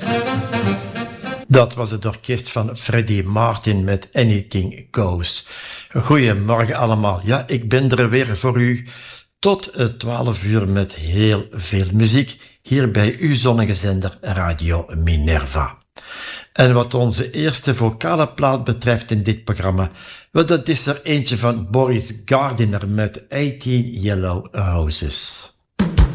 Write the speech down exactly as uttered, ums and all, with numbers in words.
Dat was het orkest van Freddie Martin met Anything Goes. Goedemorgen allemaal. Ja, ik ben er weer voor u tot twaalf uur met heel veel muziek hier bij uw zonnige zender Radio Minerva. En wat onze eerste vocale plaat betreft in dit programma, wel, dat is er eentje van Boris Gardiner met achttien Yellow Roses.